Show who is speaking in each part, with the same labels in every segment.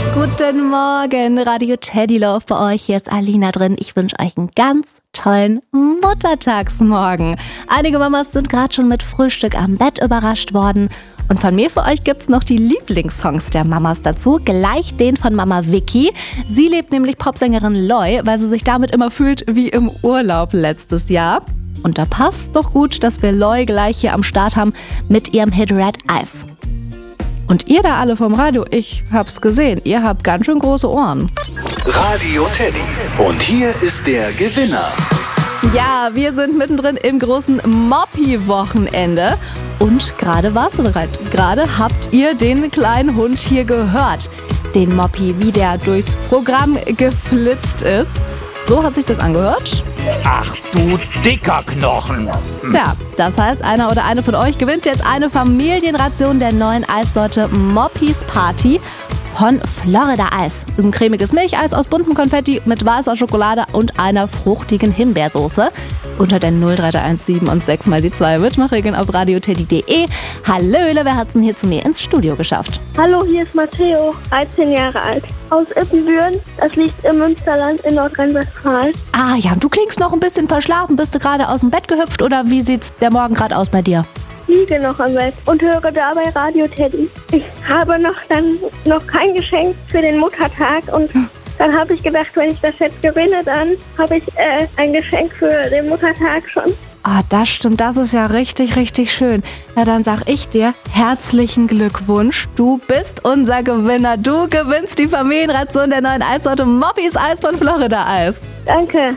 Speaker 1: Guten Morgen, Radio Teddy Love bei euch. Hier ist Alina drin. Ich wünsche euch einen ganz tollen Muttertagsmorgen. Einige Mamas sind gerade schon mit Frühstück am Bett überrascht worden. Und von mir für euch gibt's noch die Lieblingssongs der Mamas dazu. Gleich den von Mama Vicky. Sie lebt nämlich Popsängerin Loi, weil sie sich damit immer fühlt wie im Urlaub letztes Jahr. Und da passt doch gut, dass wir Loi gleich hier am Start haben mit ihrem Hit Red Eyes. Und ihr da alle vom Radio, ich hab's gesehen, ihr habt ganz schön große Ohren.
Speaker 2: Radio Teddy. Und hier ist der Gewinner.
Speaker 1: Ja, wir sind mittendrin im großen Moppi-Wochenende. Und gerade war's soweit. Gerade habt ihr den kleinen Hund hier gehört. Den Moppi, wie der durchs Programm geflitzt ist. So hat sich das angehört.
Speaker 3: Ach du dicker Knochen.
Speaker 1: Tja, das heißt, einer oder eine von euch gewinnt jetzt eine Familienration der neuen Eissorte Moppis Party von Florida Eis. Das ist ein cremiges Milcheis aus buntem Konfetti mit weißer Schokolade und einer fruchtigen Himbeersoße. Unter der 03317 und 6 mal die 2 Mitmachregeln auf radioteddy.de. Hallöle, wer hat's denn hier zu mir ins Studio geschafft?
Speaker 4: Hallo, hier ist Matteo, 13 Jahre alt, aus Ippenbüren. Das liegt im Münsterland in Nordrhein-Westfalen.
Speaker 1: Ah ja, und du klingst noch ein bisschen verschlafen. Bist du gerade aus dem Bett gehüpft oder wie sieht der Morgen gerade aus bei dir?
Speaker 4: Ich liege noch am Bett und höre dabei Radio Teddy. Ich habe noch kein Geschenk für den Muttertag und dann habe ich gedacht, wenn ich das jetzt gewinne, dann habe ich ein Geschenk für den Muttertag schon.
Speaker 1: Ah, das stimmt, das ist ja richtig, richtig schön. Na, dann sag ich dir herzlichen Glückwunsch. Du bist unser Gewinner. Du gewinnst die Familienration der neuen Eissorte Moppis Eis von Florida Eis.
Speaker 4: Danke.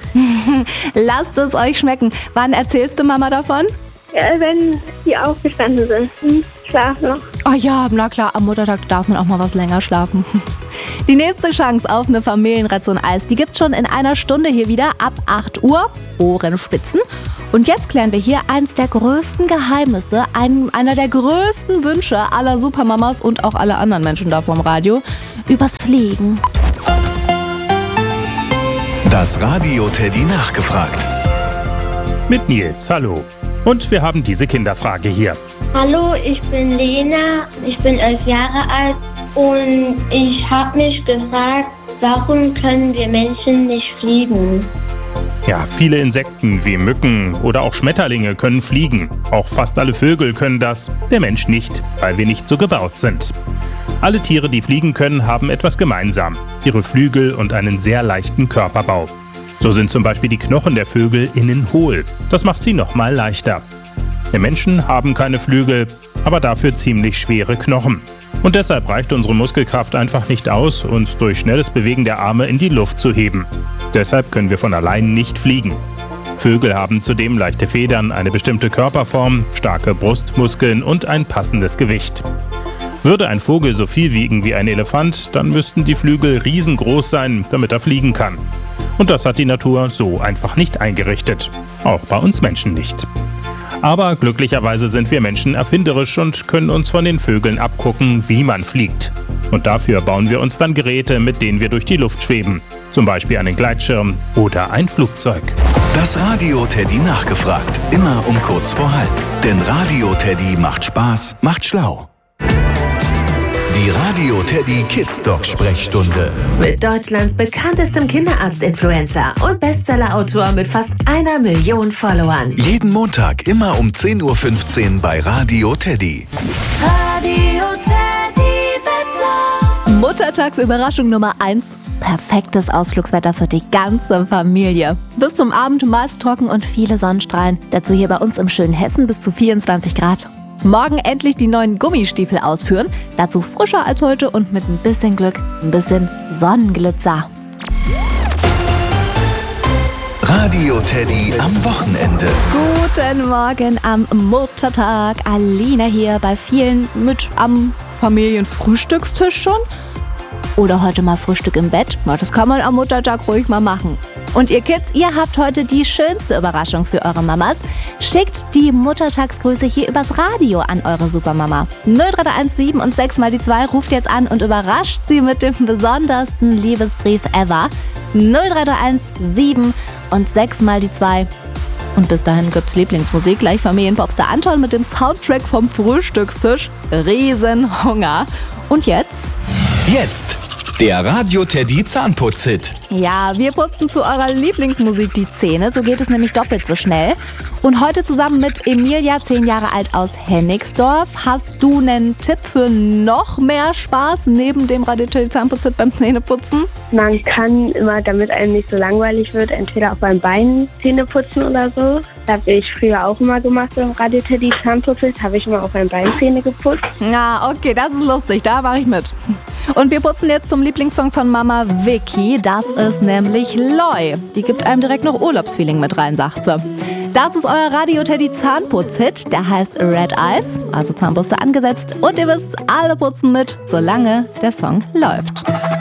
Speaker 1: Lasst es euch schmecken. Wann erzählst du Mama davon?
Speaker 4: Ja, wenn die aufgestanden sind. Schlafen noch.
Speaker 1: Oh ja, na klar, am Muttertag darf man auch mal was länger schlafen. Die nächste Chance auf eine Familienration Eis, die gibt's schon in einer Stunde hier wieder ab 8 Uhr. Ohrenspitzen. Und jetzt klären wir hier eins der größten Geheimnisse, einer der größten Wünsche aller Supermamas und auch aller anderen Menschen da vorm Radio, übers Fliegen.
Speaker 2: Das Radio Teddy nachgefragt.
Speaker 3: Mit Nils, hallo. Und wir haben diese Kinderfrage hier.
Speaker 5: Hallo, ich bin Lena, ich bin 11 Jahre alt und ich habe mich gefragt, warum können wir Menschen nicht fliegen?
Speaker 3: Ja, viele Insekten wie Mücken oder auch Schmetterlinge können fliegen. Auch fast alle Vögel können das, der Mensch nicht, weil wir nicht so gebaut sind. Alle Tiere, die fliegen können, haben etwas gemeinsam: ihre Flügel und einen sehr leichten Körperbau. So sind zum Beispiel die Knochen der Vögel innen hohl. Das macht sie noch mal leichter. Wir Menschen haben keine Flügel, aber dafür ziemlich schwere Knochen. Und deshalb reicht unsere Muskelkraft einfach nicht aus, uns durch schnelles Bewegen der Arme in die Luft zu heben. Deshalb können wir von allein nicht fliegen. Vögel haben zudem leichte Federn, eine bestimmte Körperform, starke Brustmuskeln und ein passendes Gewicht. Würde ein Vogel so viel wiegen wie ein Elefant, dann müssten die Flügel riesengroß sein, damit er fliegen kann. Und das hat die Natur so einfach nicht eingerichtet. Auch bei uns Menschen nicht. Aber glücklicherweise sind wir Menschen erfinderisch und können uns von den Vögeln abgucken, wie man fliegt. Und dafür bauen wir uns dann Geräte, mit denen wir durch die Luft schweben. Zum Beispiel einen Gleitschirm oder ein Flugzeug.
Speaker 2: Das Radio Teddy nachgefragt. Immer um kurz vor halb. Denn Radio Teddy macht Spaß, macht schlau. Die Radio Teddy Kids Dog Sprechstunde.
Speaker 6: Mit Deutschlands bekanntestem Kinderarzt-Influencer und Bestseller-Autor mit fast 1 Million Followern.
Speaker 2: Jeden Montag immer um 10.15 Uhr bei Radio Teddy.
Speaker 1: Radio Teddy Wetter. Muttertagsüberraschung Nummer 1. Perfektes Ausflugswetter für die ganze Familie. Bis zum Abend meist trocken und viele Sonnenstrahlen. Dazu hier bei uns im schönen Hessen bis zu 24 Grad. Morgen endlich die neuen Gummistiefel ausführen. Dazu frischer als heute und mit ein bisschen Glück ein bisschen Sonnenglitzer.
Speaker 2: Radio Teddy am Wochenende.
Speaker 1: Guten Morgen am Muttertag. Alina hier, bei vielen mit am Familienfrühstückstisch schon. Oder heute mal Frühstück im Bett. Das kann man am Muttertag ruhig mal machen. Und ihr Kids, ihr habt heute die schönste Überraschung für eure Mamas. Schickt die Muttertagsgrüße hier übers Radio an eure Supermama. 03317 und 6 mal die 2 ruft jetzt an und überrascht sie mit dem besondersten Liebesbrief ever. 0317 und 6 mal die 2. Und bis dahin gibt's Lieblingsmusik. Gleich Familienpopstar Anton mit dem Soundtrack vom Frühstückstisch. Riesenhunger. Und jetzt?
Speaker 2: Jetzt Der Radio Teddy Zahnputz-Hit.
Speaker 1: Ja, wir putzen zu eurer Lieblingsmusik die Zähne, so geht es nämlich doppelt so schnell. Und heute zusammen mit Emilia, 10 Jahre alt aus Hennigsdorf. Hast du einen Tipp für noch mehr Spaß neben dem Radio Teddy Zahnputz-Hit beim Zähneputzen?
Speaker 4: Man kann immer, damit einem nicht so langweilig wird, entweder auch beim Bein Zähne putzen oder so. Das habe ich früher auch immer gemacht beim Radio Teddy Zahnputz-Hit. Habe ich immer auch beim Bein Zähne geputzt.
Speaker 1: Ja, okay, das ist lustig, da mache ich mit. Und wir putzen jetzt zum Lieblingssong von Mama Vicky. Das ist nämlich Loi. Die gibt einem direkt noch Urlaubsfeeling mit rein, sagt sie. Das ist euer Radio Teddy Zahnputz-Hit. Der heißt Red Eyes, also Zahnbürste angesetzt. Und ihr wisst, alle putzen mit, solange der Song läuft.